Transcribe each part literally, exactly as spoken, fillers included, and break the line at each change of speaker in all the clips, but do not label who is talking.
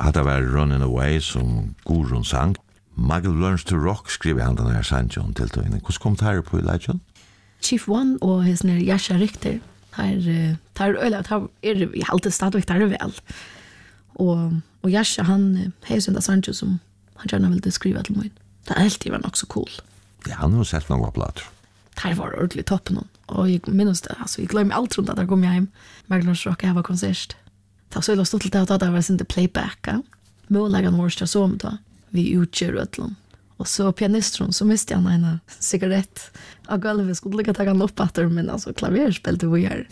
hade var Running Away som Gurun sang. Michael Learns to Rock skriver han den här sangen till tøyne. Hvordan kom det her på i Legion?
Chief One og hans nere Jasha Richter. Her, tar øyla, tar er vi alltid stadigvæk tar det vel. Og, og Jasha, han har sånn sangen som han gjerne ville skrive til meg. Det er alltid var nok så cool.
Ja, han har sett noen plater.
Det var ordentlig toppen. Og jeg minnes det, altså, jeg glemmer alt rundt at jeg kom hjem. Michael Learns to Rock, jeg var konsert. Det var så illa stått til det at det var sin playback. Ja? Måleggen vår skal så med da. Vi utgjør utlån. Och så pianistron så miste han en cigarett. Jag gulvet skulle ligga ta han upp efter men alltså klaverspel till vi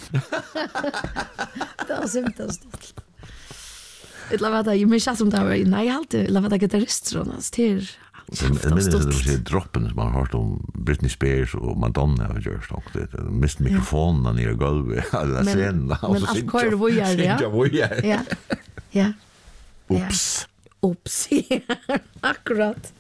Det var simpelt stort. Det var det ju mer som det var. Nej, jag alltid la vara gitarristron alltså till.
Men det är droppen som man har hört om Britney Spears och Madonna och George Stock det mist mikrofonen ner i golvet alla scenen
och så syns jag. Men ja. Ja. Ja.
Oops.
Oops. Akkurat.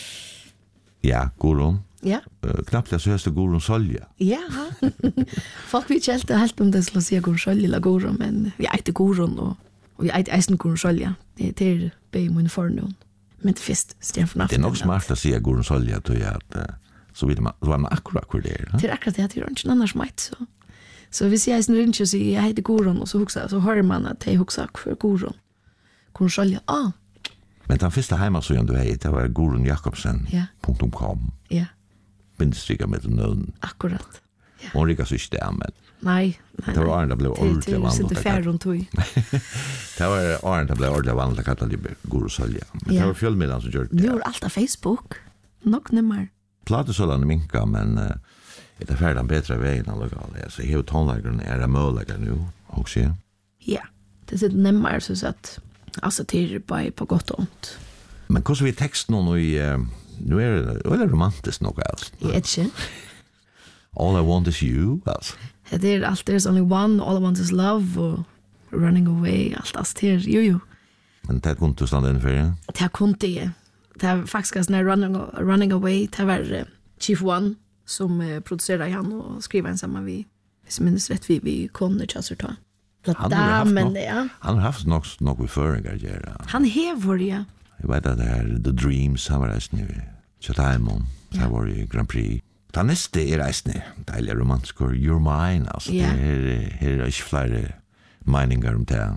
Ja, Gurun.
Ja.
Uh, knappt jag så hörs det Gurun Solja.
Ja. Folk vet helt helt om det skulle säga Gurun Solja eller Gurun, men vi äter Gurun och och vi äter eisen Gurun Solja. Det är be min förnamn. Men det fest Sten från
Det är nog smart att säga Gurun Solja då jag att så vill man så man akkurat kvar det.
Det är akkurat det att det är inte annars mitt så. Så vi säger sen inte så jag heter Gurun och så huxar så hör man att det huxar för Gurun. Gurun Solja. Ah.
Men den första hemsidan du hade, det var gurun jakobsen punkt com.
Ja.
Bindstrika med nöden.
Akkurat.
Ja. Hon rikas system, men...
Nej, nej.
Det var Arne, det blev ordentligt vanligt.
Det är inte färd runt tog.
Det var Arne, det blev ordentligt vanligt att kalla det Gurun Solja. Men det var fjällmiddagen som gjorde det.
Nu är allt av Facebook. Nog nummer.
Platesållan minka, men uh, är det färdan bättre vägen än lokal. Så jag har tonläggaren är det möjliga nu, också.
Ja, det sitter nemmare så att... Alltså till bara på gott och ont.
Men hur så vi texten nu i uh, nu är det eller romantiskt nog alltså.
I etchen.
All I want is you alltså.
Det är allt there's only one, all I want is love och running away allt alltså till jo jo.
Men det kunde stanna in för det.
Det kunde det. Det var faktiskt när running running away det var uh, Chief One som uh, producerade han och skrev en samma vi som minns rätt vi vi kom när jag så ta.
Han har, haft no, ja. han har haft något något förringar göra.
Han hever ja.
Jag vet att det här The Dreams han var resten i Chatham. Det var i Grand Prix. Det nästa är resten. Det är romantisk You're Mine alltså. Det är här är inte fler meningar om det.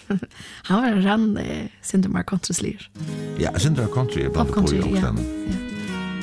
Han var rann Cinder Mark Country.
Ja, Cinder Country är bara på också.